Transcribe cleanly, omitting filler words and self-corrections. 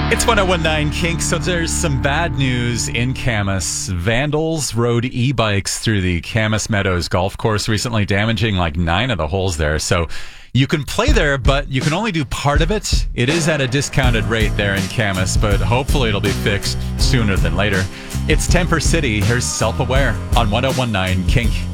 It's 1019 Kink. So there's some bad news in Camas. Vandals rode e-bikes through the Camas Meadows golf course recently, damaging like 9 of the holes there. So you can play there, but you can only do part of it. It is at a discounted rate there in Camas, but hopefully it'll be fixed sooner than later. It's Temper City. Here's Self-Aware on 1019 Kink.